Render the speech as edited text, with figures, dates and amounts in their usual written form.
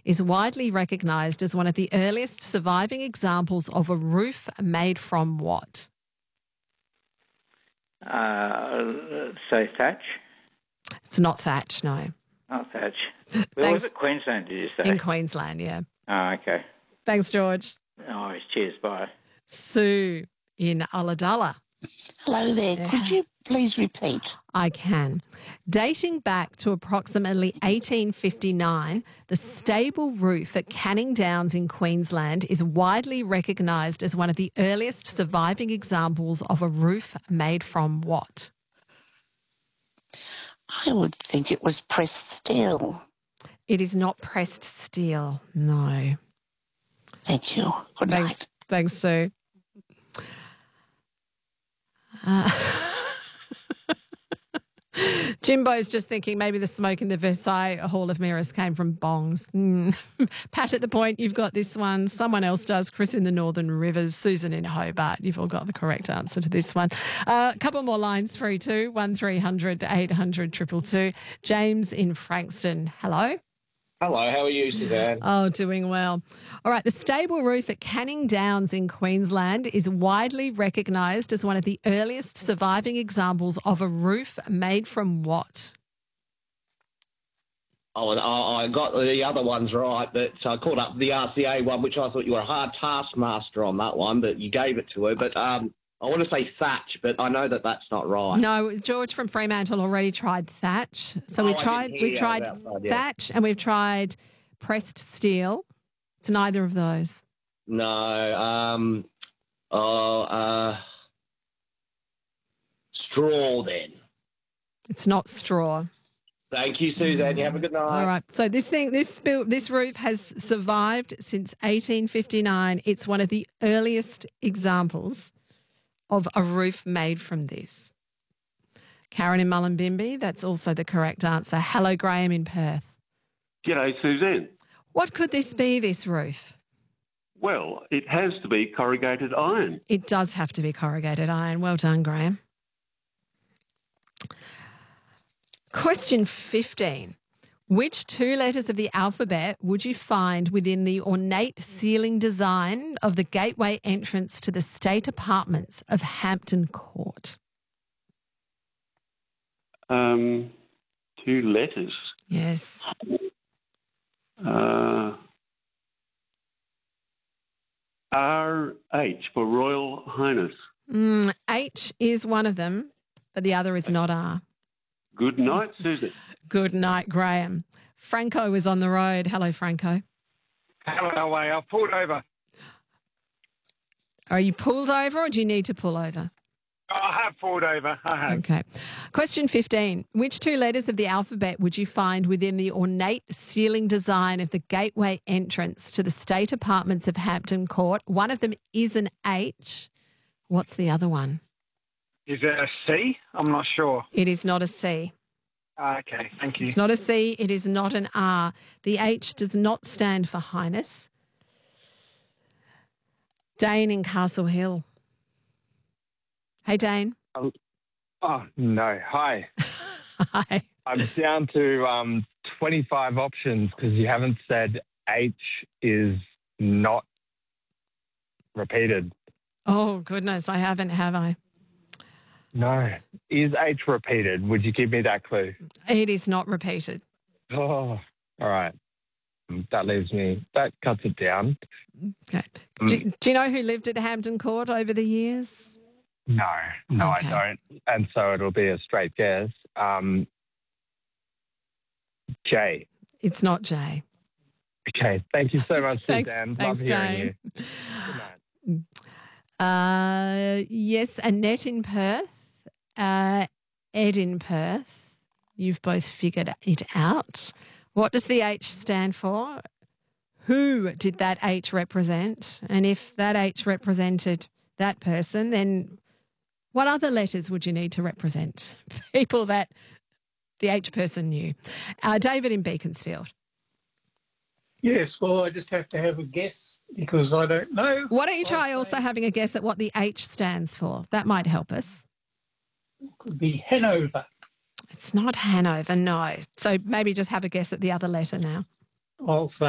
is widely recognised as one of the earliest surviving examples of a roof made from what? So thatch? It's not thatch, no. Not thatch. Where was it? Queensland, did you say? In Queensland, yeah. Oh, okay. Thanks, George. Oh, cheers, bye. Sue in Ulladulla. Hello there. Could you please repeat? I can. Dating back to approximately 1859, the stable roof at Canning Downs in Queensland is widely recognised as one of the earliest surviving examples of a roof made from what? I would think it was pressed steel. It is not pressed steel, no. Thank you. Good night. Thanks, Sue. Jimbo's just thinking maybe the smoke in the Versailles Hall of Mirrors came from bongs. Pat at the Point, you've got this one. Someone else does. Chris in the Northern Rivers. Susan in Hobart. You've all got the correct answer to this one. A couple more lines through too. 1300 800 222. James in Frankston. Hello. Hello, how are you, Suzanne? Oh, doing well. All right, the stable roof at Canning Downs in Queensland is widely recognised as one of the earliest surviving examples of a roof made from what? Oh, I got the other ones right, but I called up the RCA one, which I thought you were a hard taskmaster on that one, but you gave it to her. But I want to say thatch, but I know that that's not right. No, George from Fremantle already tried thatch. So we've tried thatch and we've tried pressed steel. It's neither of those. No. Straw then. It's not straw. Thank you, Suzanne. You have a good night. All right. So this roof has survived since 1859. It's one of the earliest examples of a roof made from this. Karen in Mullumbimby, that's also the correct answer. Hello, Graham in Perth. G'day, Suzanne. What could this be, this roof? Well, it has to be corrugated iron. It does have to be corrugated iron. Well done, Graham. Question 15. Which two letters of the alphabet would you find within the ornate ceiling design of the gateway entrance to the state apartments of Hampton Court? 2 letters. Yes. RH for Royal Highness. H is one of them, but the other is not R. Good night, Susan. Good night, Graham. Franco is on the road. Hello, Franco. Hello, I pulled over. Are you pulled over or do you need to pull over? I have pulled over. I have. Okay. Question 15. Which two letters of the alphabet would you find within the ornate ceiling design of the gateway entrance to the state apartments of Hampton Court? One of them is an H. What's the other one? Is it a C? I'm not sure. It is not a C. Okay, thank you. It's not a C. It is not an R. The H does not stand for Highness. Dane in Castle Hill. Hey, Dane. Oh, no. Hi. Hi. I'm down to 25 options because you haven't said H is not repeated. Oh, goodness. I haven't, have I? No. Is H repeated? Would you give me that clue? It is not repeated. Oh, all right. That cuts it down. Okay. Do you know who lived at Hampton Court over the years? No, Okay. I don't. And so it'll be a straight guess. J. It's not J. Okay. Thank you so much, Thanks, Suzanne. thanks, Love hearing Dane. you. Good night. Yes, Annette in Perth, Ed in Perth. You've both figured it out. What does the H stand for? Who did that H represent? And if that H represented that person, then what other letters would you need to represent people that the H person knew? David in Beaconsfield. Yes, well, I just have to have a guess because I don't know. Why don't you try also having a guess at what the H stands for? That might help us. Could be Hanover. It's not Hanover, no. So maybe just have a guess at the other letter now. I'll say